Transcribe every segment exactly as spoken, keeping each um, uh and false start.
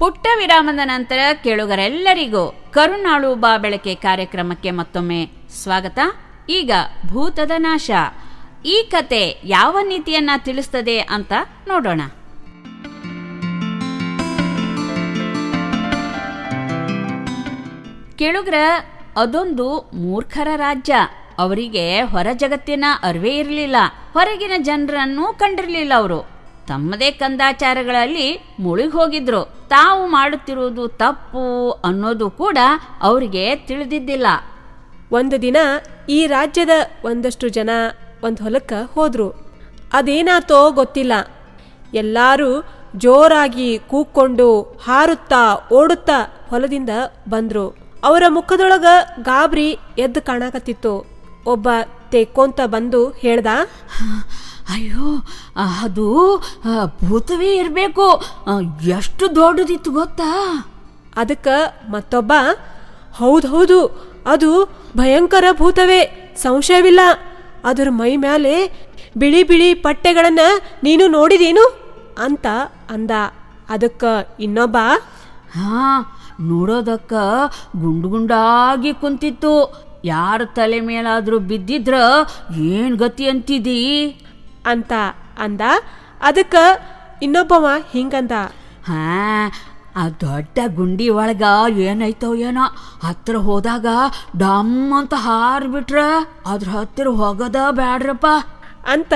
ಪುಟ್ಟ ವಿರಾಮದ ನಂತರ ಕೇಳುಗರೆಲ್ಲರಿಗೂ ಕರುನಾಳು ಬಾ ಬೆಳಕೆ ಕಾರ್ಯಕ್ರಮಕ್ಕೆ ಮತ್ತೊಮ್ಮೆ ಸ್ವಾಗತ. ಈಗ ಭೂತದ ನಾಶ ಈ ಕತೆ ಯಾವ ನೀತಿಯನ್ನ ತಿಳಿಸ್ತದೆ ಅಂತ ನೋಡೋಣ. ಕೇಳುಗರ, ಅದೊಂದು ಮೂರ್ಖರ ರಾಜ್ಯ. ಅವರಿಗೆ ಹೊರ ಜಗತ್ತಿನ ಅರಿವೇ ಇರಲಿಲ್ಲ, ಹೊರಗಿನ ಜನರನ್ನು ಕಂಡಿರಲಿಲ್ಲ. ಅವರು ತಮ್ಮದೇ ಕಂದಾಚಾರಗಳಲ್ಲಿ ಮುಳುಗಿ ಹೋಗಿದ್ರು. ತಾವು ಮಾಡುತ್ತಿರುವುದು ತಪ್ಪು ಅನ್ನೋದು ಕೂಡ ಅವರಿಗೆ ತಿಳಿದಿದ್ದಿಲ್ಲ. ಒಂದು ದಿನ ಈ ರಾಜ್ಯದ ಒಂದಷ್ಟು ಜನ ಒಂದು ಹೊಲಕ್ಕೆ ಹೋದ್ರು. ಅದೇನಾತೋ ಗೊತ್ತಿಲ್ಲ, ಎಲ್ಲರೂ ಜೋರಾಗಿ ಕೂಕ್ಕೊಂಡು ಹಾರುತ್ತಾ ಓಡುತ್ತಾ ಹೊಲದಿಂದ ಬಂದ್ರು. ಅವರ ಮುಖದೊಳಗ ಗಾಬರಿ ಎದ್ದು ಕಾಣಕತ್ತಿತ್ತು. ಒಬ್ಬ ತೆಕ್ಕೊಂತ ಬಂದು ಹೇಳ್ದ, ಅಯ್ಯೋ, ಅದು ಭೂತವೇ ಇರಬೇಕು, ಎಷ್ಟು ದೊಡ್ಡದಿತ್ತು ಗೊತ್ತಾ? ಅದಕ್ಕೆ ಮತ್ತೊಬ್ಬ, ಹೌದು ಹೌದು, ಅದು ಭಯಂಕರ ಭೂತವೇ, ಸಂಶಯವಿಲ್ಲ. ಅದರ ಮೈ ಮೇಲೆ ಬಿಳಿ ಬಿಳಿ ಪಟ್ಟೆಗಳನ್ನ ನೀನು ನೋಡಿದೇನು ಅಂತ ಅಂದ. ಅದಕ್ಕೆ ಇನ್ನೊಬ್ಬ, ಹಾ, ನೋಡೋದಕ್ಕ ಗುಂಡು ಗುಂಡಾಗಿ ಕುಂತಿತ್ತು. ಯಾರ ತಲೆ ಮೇಲಾದ್ರೂ ಬಿದ್ದಿದ್ರ ಏನ್ ಗತಿ ಅಂತಿದಿ ಅಂತ ಅಂದ. ಅದಕ್ಕ ಇನ್ನೊಬ್ಬವ ಹಿಂಗಂದ, ಹಾ, ಆ ದೊಡ್ಡ ಗುಂಡಿ ಒಳಗ ಏನೈತೋ ಏನೋ, ಹತ್ರ ಹೋದಾಗ ಡಮ್ ಅಂತ ಹಾರ್ಬಿಟ್ರ ಅದ್ರ ಹತ್ತಿರ ಹೋಗದ ಬ್ಯಾಡ್ರಪ್ಪ ಅಂತ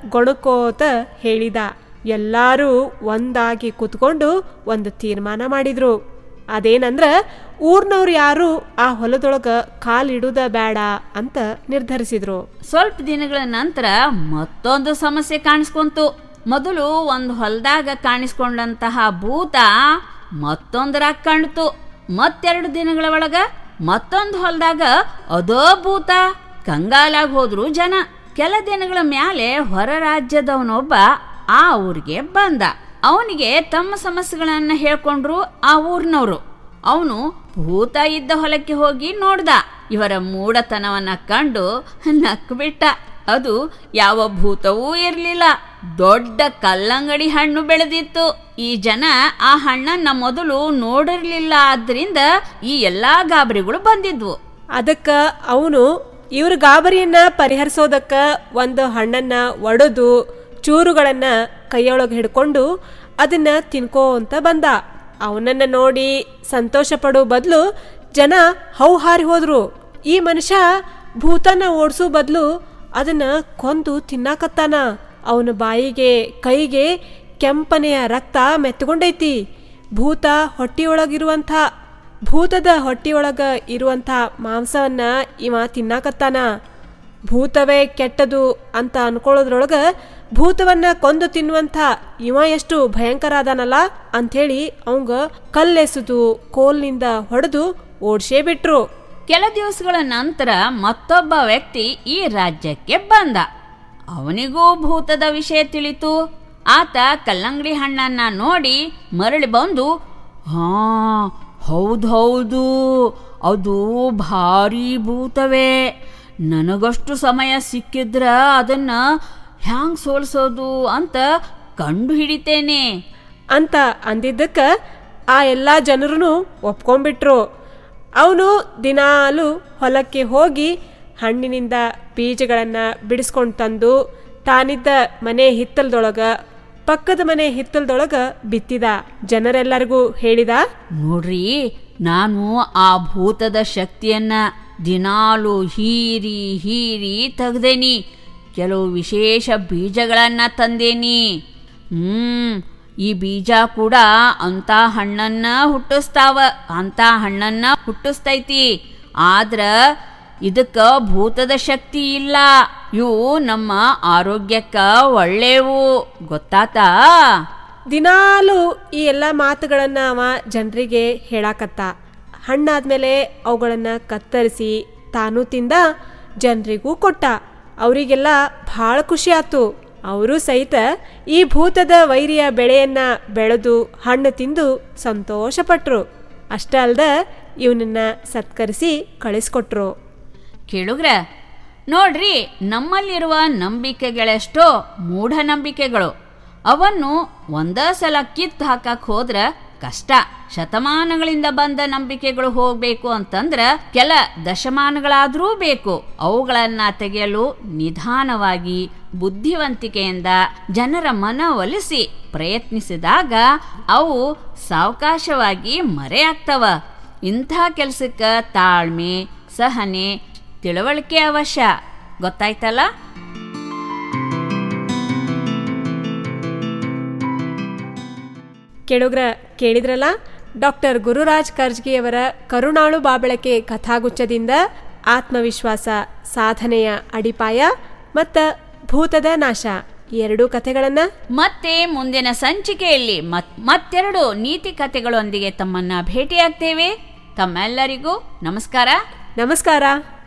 ಗೊಣಕೋತ ಹೇಳಿದ. ಎಲ್ಲರೂ ಒಂದಾಗಿ ಕೂತ್ಕೊಂಡು ಒಂದು ತೀರ್ಮಾನ ಮಾಡಿದ್ರು. ಅದೇನಂದ್ರ ಊರ್ನವ್ರು ಯಾರು ಆ ಹೊಲದೊಳಗ ಕಾಲಿಡುದ ಬೇಡ ಅಂತ ನಿರ್ಧರಿಸಿದ್ರು. ಸ್ವಲ್ಪ ದಿನಗಳ ನಂತರ ಮತ್ತೊಂದು ಸಮಸ್ಯೆ ಕಾಣಿಸ್ಕೊಂತು. ಮೊದಲು ಒಂದು ಹೊಲದಾಗ ಕಾಣಿಸ್ಕೊಂಡಂತಹ ಭೂತ ಮತ್ತೊಂದರಾಗ ಕಾಣ್ತು. ಮತ್ತೆರಡು ದಿನಗಳ ಒಳಗ ಮತ್ತೊಂದು ಹೊಲದಾಗ ಅದೋ ಭೂತ. ಕಂಗಾಲಾಗಿ ಹೋದ್ರು ಜನ. ಕೆಲ ದಿನಗಳ ಮ್ಯಾಲೆ ಹೊರ ರಾಜ್ಯದವನೊಬ್ಬ ಆ ಊರಿಗೆ ಬಂದ. ಅವನಿಗೆ ತಮ್ಮ ಸಮಸ್ಯೆಗಳನ್ನ ಹೇಳ್ಕೊಂಡ್ರು ಆ ಊರಿನವರು. ಅವನು ಭೂತ ಇದ್ದ ಹೊಲಕ್ಕೆ ಹೋಗಿ ನೋಡ್ದ. ಇವರ ಮೂಢತನವನ್ನ ಕಂಡು ನಕ್ಬಿಟ್ಟ. ಅದು ಯಾವ ಭೂತವೂ ಇರ್ಲಿಲ್ಲ, ದೊಡ್ಡ ಕಲ್ಲಂಗಡಿ ಹಣ್ಣು ಬೆಳೆದಿತ್ತು. ಈ ಜನ ಆ ಹಣ್ಣನ್ನ ಮೊದಲು ನೋಡಿರ್ಲಿಲ್ಲ, ಆದ್ರಿಂದ ಈ ಎಲ್ಲಾ ಗಾಬರಿಗಳು ಬಂದಿದ್ವು. ಅದಕ್ಕ ಅವನು ಇವ್ರ ಗಾಬರಿಯನ್ನ ಪರಿಹರಿಸೋದಕ್ಕ ಒಂದು ಹಣ್ಣನ್ನ ಒಡೆದು ಚೂರುಗಳನ್ನ ಕೈಯೊಳಗೆ ಹಿಡ್ಕೊಂಡು ಅದನ್ನ ತಿನ್ಕೋ ಅಂತ ಬಂದ. ಅವನನ್ನ ನೋಡಿ ಸಂತೋಷ ಪಡೋ ಬದಲು ಜನ ಹೌಹಾರಿ ಹೋದ್ರು. ಈ ಮನುಷ್ಯ ಭೂತನ ಓಡಿಸೋ ಬದಲು ಅದನ್ನ ಕೊಂದು ತಿನ್ನಾಕತ್ತಾನ. ಅವನ ಬಾಯಿಗೆ ಕೈಗೆ ಕೆಂಪನೆಯ ರಕ್ತ ಮೆತ್ತಗೊಂಡೈತಿ. ಭೂತ ಹೊಟ್ಟಿಯೊಳಗಿರುವಂಥ ಭೂತದ ಹೊಟ್ಟಿಯೊಳಗ ಇರುವಂಥ ಮಾಂಸವನ್ನ ಇವ ತಿನ್ನಾಕತ್ತಾನ. ಭೂತವೇ ಕೆಟ್ಟದು ಅಂತ ಅನ್ಕೊಳ್ಳೋದ್ರೊಳಗ ಭೂತವನ್ನ ಕೊಂದು ತಿನ್ನುವಂಥ ಇವ ಎಷ್ಟು ಭಯಂಕರ ಅದಾನಲ್ಲ ಅಂಥೇಳಿ ಅವಂಗ ಕಲ್ಲೆಸೆದು ಕೋಲ್ನಿಂದ ಹೊಡೆದು ಓಡ್ಸೇ ಬಿಟ್ರು. ಕೆಲ ದಿವಸಗಳ ನಂತರ ಮತ್ತೊಬ್ಬ ವ್ಯಕ್ತಿ ಈ ರಾಜ್ಯಕ್ಕೆ ಬಂದ. ಅವನಿಗೂ ಭೂತದ ವಿಷಯ ತಿಳಿತು. ಆತ ಕಲ್ಲಂಗಡಿ ಹಣ್ಣನ್ನ ನೋಡಿ ಮರಳಿ ಬಂದು, ಹಾ, ಹೌದು ಹೌದು, ಅದು ಭಾರಿ ಭೂತವೇ. ನನಗಷ್ಟು ಸಮಯ ಸಿಕ್ಕಿದ್ರ ಅದನ್ನ ಹ್ಯಾಂಗ್ ಸೋಲ್ಸೋದು ಅಂತ ಕಂಡು ಹಿಡಿತೇನೆ ಅಂತ ಅಂದಿದ್ದಕ್ಕ ಆ ಎಲ್ಲ ಜನರೂ ಒಪ್ಕೊಂಡ್ಬಿಟ್ರು. ಅವನು ದಿನಾಲು ಹೊಲಕ್ಕೆ ಹೋಗಿ ಹಣ್ಣಿನಿಂದ ಬೀಜಗಳನ್ನು ಬಿಡಿಸ್ಕೊಂಡು ತಂದು ತಾನಿದ್ದ ಮನೆ ಹಿತ್ತಲದೊಳಗ ಪಕ್ಕದ ಮನೆ ಹಿತ್ತಲದೊಳಗ ಬಿತ್ತಿದ. ಜನರೆಲ್ಲರಿಗೂ ಹೇಳಿದ, ನೋಡ್ರಿ, ನಾನು ಆ ಭೂತದ ಶಕ್ತಿಯನ್ನ ದಿನಾಲು ಹೀರಿ ಹೀರಿ ತೆಗ್ದೇನಿ. ಕೆಲವು ವಿಶೇಷ ಬೀಜಗಳನ್ನ ತಂದೇನಿ. ಹ್ಮ್ ಈ ಬೀಜ ಕೂಡ ಅಂತ ಹಣ್ಣನ್ನ ಹುಟ್ಟಿಸ್ತಾವ, ಅಂತ ಹಣ್ಣನ್ನ ಹುಟ್ಟಿಸ್ತೈತಿ. ಆದ್ರ ಇದಕ್ಕ ಭೂತದ ಶಕ್ತಿ ಇಲ್ಲ. ಇವು ನಮ್ಮ ಆರೋಗ್ಯಕ್ಕ ಒಳ್ಳೆವು, ಗೊತ್ತಾತಾ? ದಿನಾಲು ಈ ಎಲ್ಲ ಮಾತುಗಳನ್ನ ಅವ ಜನರಿಗೆ ಹೇಳಾಕತ್ತ. ಹಣ್ಣಾದ್ಮೇಲೆ ಅವುಗಳನ್ನ ಕತ್ತರಿಸಿ ತಾನು ತಿಂದ, ಜನರಿಗೂ ಕೊಟ್ಟ. ಅವರಿಗೆಲ್ಲ ಭಾಳ ಖುಷಿ ಆತು. ಅವರು ಸಹಿತ ಈ ಭೂತದ ವೈರಿಯ ಬೆಳೆಯನ್ನ ಬೆಳೆದು ಹಣ್ಣು ತಿಂದು ಸಂತೋಷಪಟ್ರು. ಅಷ್ಟೇ ಅಲ್ದ ಇವನನ್ನ ಸತ್ಕರಿಸಿ ಕಳಿಸ್ಕೊಟ್ರು. ಕೇಳುಗ್ರ, ನೋಡ್ರಿ, ನಮ್ಮಲ್ಲಿರುವ ನಂಬಿಕೆಗಳೆಷ್ಟೋ ಮೂಢನಂಬಿಕೆಗಳು. ಅವನ್ನು ಒಂದೇ ಸಲ ಕಿತ್ತು ಹಾಕಕ್ ಹೋದ್ರ ಕಷ್ಟ. ಶತಮಾನಗಳಿಂದ ಬಂದ ನಂಬಿಕೆಗಳು ಹೋಗ್ಬೇಕು ಅಂತಂದ್ರ ಕೆಲ ದಶಮಾನಗಳಾದರೂ ಬೇಕು. ಅವುಗಳನ್ನ ತೆಗೆಯಲು ನಿಧಾನವಾಗಿ ಬುದ್ಧಿವಂತಿಕೆಯಿಂದ ಜನರ ಮನವೊಲಿಸಿ ಪ್ರಯತ್ನಿಸಿದಾಗ ಅವು ಸಾವಕಾಶವಾಗಿ ಮರೆಯಾಗ್ತವ. ಇಂಥ ಕೆಲಸಕ್ಕೆ ತಾಳ್ಮೆ, ಸಹನೆ, ತಿಳುವಳಿಕೆ ಅವಶ್ಯ. ಗೊತ್ತಾಯ್ತಲ್ಲ? ಕೇಳುಗ್ರ ಕೇಳಿದ್ರಲ್ಲ, ಡಾಕ್ಟರ್ ಗುರುರಾಜ್ ಕರ್ಜ್ಗಿಯವರ ಕರುಣಾಳು ಬಾಬಳಕೆ ಕಥಾಗುಚ್ಛದಿಂದ ಆತ್ಮವಿಶ್ವಾಸ, ಸಾಧನೆಯ ಅಡಿಪಾಯ ಮತ್ತು ಭೂತದ ನಾಶ ಎರಡೂ ಕಥೆಗಳನ್ನ ಮತ್ತೆ ಮುಂದಿನ ಸಂಚಿಕೆಯಲ್ಲಿ ಮತ್ತೆರಡು ನೀತಿ ಕಥೆಗಳೊಂದಿಗೆ ತಮ್ಮನ್ನ ಭೇಟಿಯಾಗ್ತೇವೆ. ತಮ್ಮೆಲ್ಲರಿಗೂ ನಮಸ್ಕಾರ. ನಮಸ್ಕಾರ.